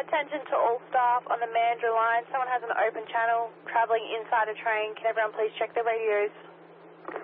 Attention to all staff on the Mandurah line. Someone has an open channel travelling inside a train. Can everyone please check their radios?